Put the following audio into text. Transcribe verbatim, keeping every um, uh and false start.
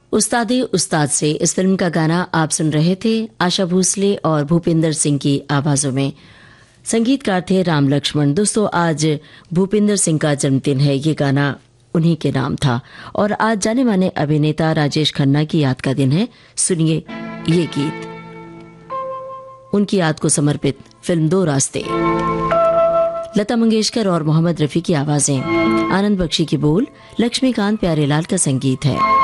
उस्तादे उस्ताद से इस फिल्म का गाना आप सुन रहे थे आशा भोसले और भूपिंदर सिंह की आवाजों में। संगीतकार थे राम लक्ष्मण। दोस्तों, आज भूपिंदर सिंह का जन्मदिन है। ये गाना उन्हीं के नाम था। और आज जाने माने अभिनेता राजेश खन्ना की याद का दिन है। सुनिए ये गीत, उनकी याद को समर्पित फिल्म दो रास्ते। लता मंगेशकर और मोहम्मद रफी की आवाजें, आनंद बख्शी की बोल, लक्ष्मीकांत प्यारेलाल का संगीत है।